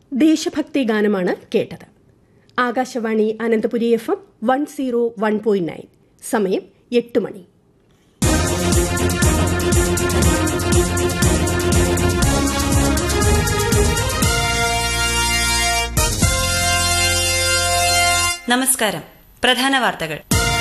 ദേശഭക്തി ഗാനമാണ് കേട്ടത്. ആകാശവാണി അനന്തപുരി FM 101.9. സമയം 8 മണി. നമസ്കാരം. പ്രധാന വാർത്തകൾ.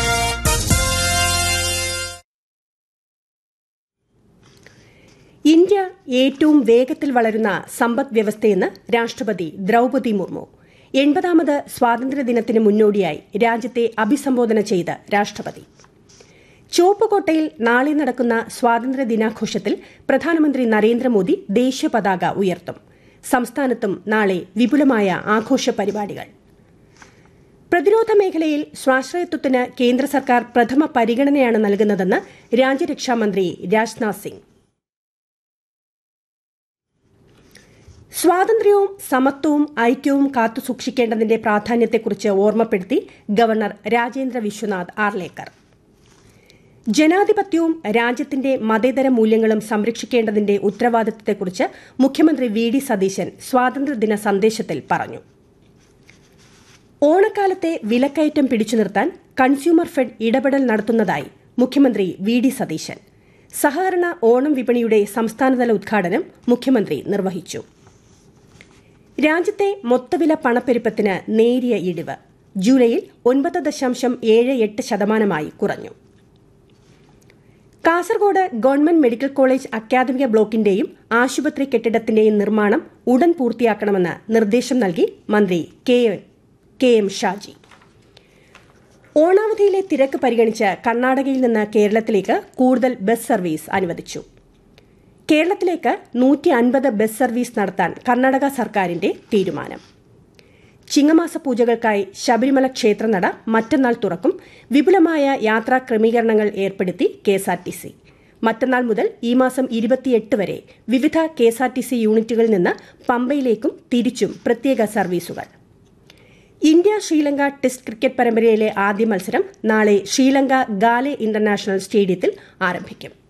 ഇന്ത്യ ഏറ്റവും വേഗത്തിൽ വളരുന്ന സമ്പദ് വ്യവസ്ഥയെന്ന് രാഷ്ട്രപതി ദ്രൌപദി മുർമു. 80ാമത് സ്വാതന്ത്ര്യദിനത്തിന് മുന്നോടിയായി രാജ്യത്തെ അഭിസംബോധന ചെയ്ത് രാഷ്ട്രപതി. ചുവപ്പുകോട്ടയിൽ നാളെ നടക്കുന്ന സ്വാതന്ത്ര്യദിനാഘോഷത്തിൽ പ്രധാനമന്ത്രി നരേന്ദ്രമോദി ദേശീയ പതാക ഉയർത്തും. സംസ്ഥാനത്തും നാളെ വിപുലമായ ആഘോഷ പരിപാടികൾ. പ്രതിരോധ മേഖലയിൽ സ്വാശ്രയത്വത്തിന് കേന്ദ്ര സർക്കാർ പ്രഥമ പരിഗണനയാണ് നൽകുന്നതെന്ന് രാജ്യരക്ഷാമന്ത്രി രാജ്നാഥ് സിംഗ്. സ്വാതന്ത്ര്യവും സമത്വവും ഐക്യവും കാത്തുസൂക്ഷിക്കേണ്ടതിന്റെ പ്രാധാന്യത്തെക്കുറിച്ച് ഓർമ്മപ്പെടുത്തി ഗവർണർ രാജേന്ദ്ര വിശ്വനാഥ് ആർലേക്കർ. ജനാധിപത്യവും രാജ്യത്തിന്റെ മതേതര മൂല്യങ്ങളും സംരക്ഷിക്കേണ്ടതിന്റെ ഉത്തരവാദിത്തത്തെക്കുറിച്ച് മുഖ്യമന്ത്രി വി.ഡി. സതീശൻ സ്വാതന്ത്ര്യദിന സന്ദേശത്തിൽ പറഞ്ഞു. ഓണക്കാലത്തെ വിലക്കയറ്റം പിടിച്ചു നിർത്താൻ കൺസ്യൂമർ ഫെഡ് ഇടപെടൽ നടത്തുന്നതായി മുഖ്യമന്ത്രി വി.ഡി. സതീശൻ. സഹകരണ ഓണം വിപണിയുടെ സംസ്ഥാനതല ഉദ്ഘാടനം മുഖ്യമന്ത്രി നിർവഹിച്ചു. രാജ്യത്തെ മൊത്തവില പണപ്പെരുപ്പത്തിന് നേരിയ ഇടിവ്. ജൂലൈയിൽ 9.78% കുറഞ്ഞു. കാസർഗോഡ് ഗവൺമെന്റ് മെഡിക്കൽ കോളേജ് അക്കാദമിക ബ്ലോക്കിന്റെയും ആശുപത്രി കെട്ടിടത്തിന്റെയും നിർമ്മാണം ഉടൻ പൂർത്തിയാക്കണമെന്ന് നിർദ്ദേശം നൽകി മന്ത്രി കെ എം ഷാജി. ഓണാവധിയിലെ തിരക്ക് പരിഗണിച്ച് കർണാടകയിൽ നിന്ന് കേരളത്തിലേക്ക് കൂടുതൽ ബസ് സർവീസ് അനുവദിച്ചു. കേരളത്തിലേക്ക് 150 ബസ് സർവീസ് നടത്താൻ കർണാടക സർക്കാരിന്റെ തീരുമാനം. ചിങ്ങമാസ പൂജകൾക്കായി ശബരിമല ക്ഷേത്രനട മറ്റന്നാൾ തുറക്കും. വിപുലമായ യാത്രാ ക്രമീകരണങ്ങൾ ഏർപ്പെടുത്തി KSRTC. മറ്റന്നാൾ മുതൽ ഈ മാസം 28 വരെ വിവിധ KSRTC യൂണിറ്റുകളിൽ നിന്ന് പമ്പയിലേക്കും തിരിച്ചും പ്രത്യേക സർവീസുകൾ. ഇന്ത്യ ശ്രീലങ്ക ടെസ്റ്റ് ക്രിക്കറ്റ് പരമ്പരയിലെ ആദ്യ മത്സരം നാളെ ശ്രീലങ്ക ഗാലെ ഇന്റർനാഷണൽ സ്റ്റേഡിയത്തിൽ ആരംഭിക്കും.